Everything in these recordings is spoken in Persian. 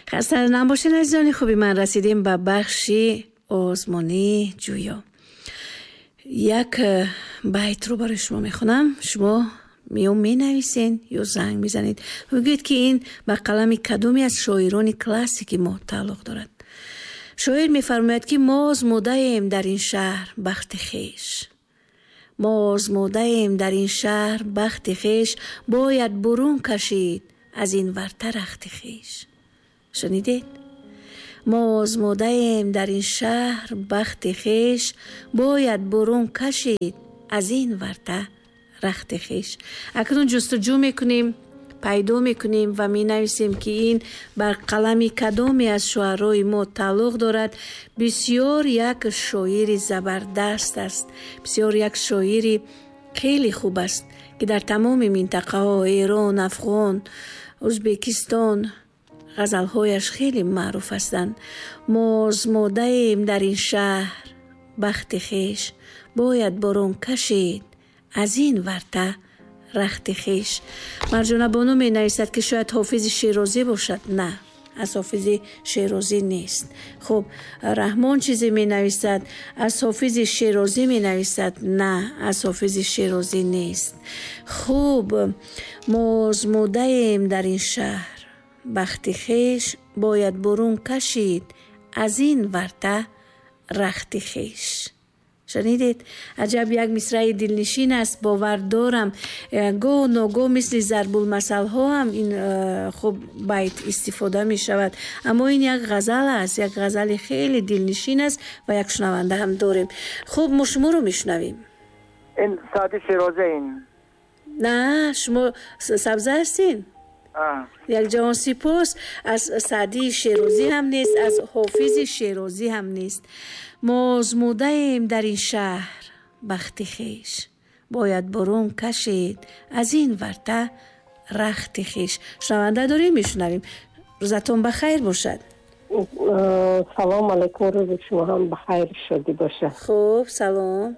خسته نباشین عزیزان خوبی. من رسیدیم به بخش آزمانی جویا. یک بیت رو برای شما میخونم، شما می نویسین یا زنگ میزنید، بگید که این به قلم کدومی از شاعران کلاسیک ما تعلق دارد. شاعر میفرماید که ما آزموده ایم در این شهر بخت خویش، ما آزموده ایم در این شهر بخت خویش، باید برون کشید از این ورطه رخت خویش. شنیدید؟ ما آزموده ایم در این شهر بخت خویش، باید برون کشید از این ورطه رخت خویش. اکنون جستجو میکنیم، پیدا میکنیم و می نویسیم که این بر قلم کدامی از شعرای ما تعلق دارد. بسیار یک شاعر زبردست است، بسیار یک شاعر خیلی خوب است که در تمام منطقه ها ایران، افغان، ازبکستان غزلهایش خیلی معروف هستند. ما آزموده ایم در این شهر بخت خویش، باید برون کشید از این ورطه رخت خویش. مرجانه بانو می نویسد که شاید حافظ شیرازی باشد. نه، از حافظ شیرازی نیست. خب رحمان چیزی می نویسد، از حافظ شیرازی می نویسد. نه، از حافظ شیرازی نیست. خوب ما آزموده ایم در این شهر بخت خویش، باید برون کشید از این ورطه رخت خویش. شنیدید؟ عجب یک مصرع دلنشین است. باور دارم گاه ناگاه مثل ضرب المثل ها هم این خب بیت استفاده می شود، اما این یک غزل است، یک غزل خیلی دلنشین است و یک شنونده هم داریم. خب ما شما رو میشنویم. این سعدی شیرازی این؟ نه، شما سبزه هستین. یک جهان سپاس. از سعدی شیرازی هم نیست، از حافظ شیرازی هم نیست. ما آزموده ایم در این شهر بخت خویش، باید برون کشید از این ورطه رخت خویش. شنونده داریم، میشنویم. روزتون بخیر باشد. سلام علیکم، روز شما هم بخیر شدی باشه. خوب، سلام.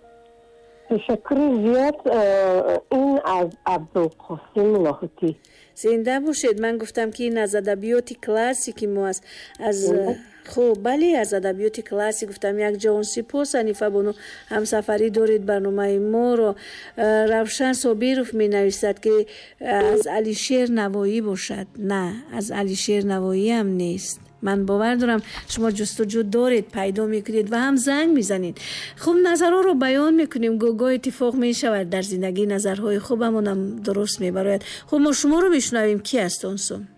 تشکر زیاد. این از عبدالقاسم لاهوتی. زنده باشید. من گفتم که این از ادبیات کلاسیک ما است. از خب بله، از ادبیات کلاسیک گفتم. یک جهان سپاس. انیفه بانو همسفری دارید برنامه ما رو. روشن صابیروف می نویسد که از علیشیر نوایی باشد. نه، از علیشیر نوایی هم نیست. من باور دارم شما جستجو دارید، پیدا میکنید و هم زنگ میزنید. خب نظرها رو بیان میکنیم، گوگاه اتفاق میشود در زندگی، نظرهای خوبمون هم درست میبراید. خب ما شما رو میشنویم. کی هستونسون؟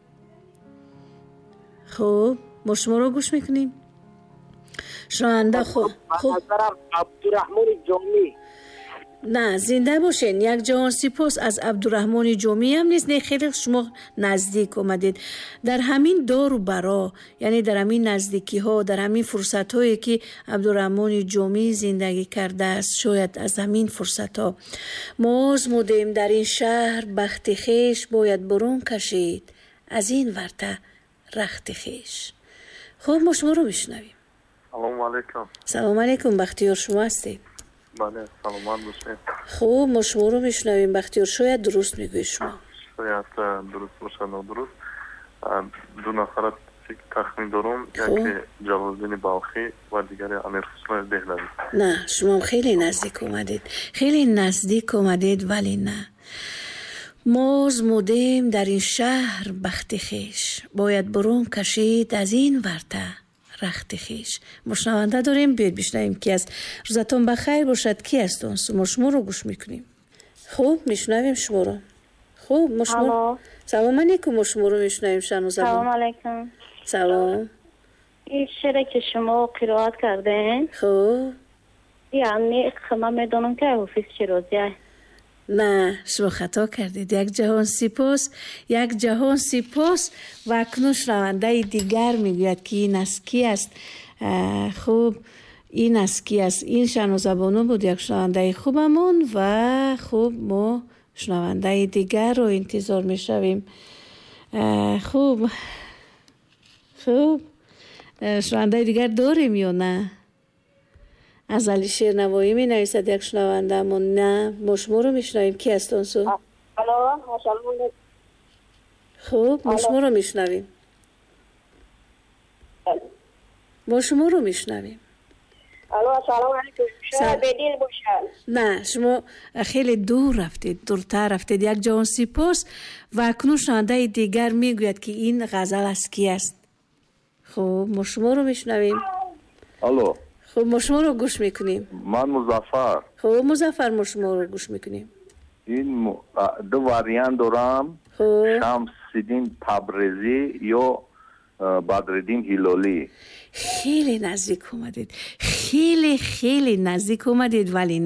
خب ما شما رو گوش میکنیم. شنونده خب نظرم عبدالرحمن جامی. نه، زنده باشین. یک جهان سپاس. از عبدالرحمن جامی هم نیست. نه، خیلی شما نزدیک اومدید. در همین دار و برا، یعنی در همین نزدیکی ها، در همین فرصت هایی که عبدالرحمن جامی زندگی کرده است، شاید از همین فرصت ها ما آزمودیم در این شهر بخت خویش، باید برون کشید از این ورطه رخت خویش. خب ما شما رو میشنویم. سلام علیکم. سلام علیکم. بختیار شما هستید؟ بله، سلامت باشید. خوب، ما شما رو میشنویم. بختیار شاید درست میگوی شما. شاید درست باشه، نادرست. دو نفر تخمین دارم، یکی جلال‌الدین بلخی و دیگری امیرحسین دهلوی. نه، شما هم خیلی نزدیک اومدید، خیلی نزدیک اومدید، ولی نه. ما آزمودیم در این شهر بخت خویش، باید برون کشید از این ورطه رخت خویش. مشنونده داریم، بیاید بشنویم کی است. روزتون بخیر باشد. کی هستون؟ ما شما رو گوش میکنیم. خوب، میشنویم شما رو. خوب، ما شما. سلام علیکم. ما شما رو میشنویم. سلام علیکم. سلام. این شعری که شما قرائت کردین، خوب، یعنی من میدونم که حافظ شیرازی. نه، شما خطا کردید. یک جهان سپاس، یک جهان سپاس. و اکنون شنونده دیگر میگوید که این از کی است. خوب، این از کی است. این شنوزبانو بود، یک شنونده خوبمون. و خوب، ما شنونده دیگر رو انتظار میشویم. خوب، شنونده دیگر داریم یا نه؟ از علیشیر نوایی می نویسد یک شنونده من. نه، ما شما رو میشنویم. کی هستون سو؟ الو، خوب، ما شما رو میشنویم. ما شما رو میشنویم. الو سلام علیکم. شما بدیل باشن. نه شما خیلی دور رفتید، دورتر رفتید. یک جان سپاس. و اکنون شنونده دیگر میگوید که این غزل از کی است. خب ما شما رو میشنویم. الو. خب ما شما رو گوش میکنیم. من مظفر. خب مظفر ما شما رو گوش میکنیم. این دو واریان دارم. شمس‌الدین تبریزی یا بدرالدین هلالی. خیلی نزدیک اومدید، خیلی نزدیک اومدید، ولی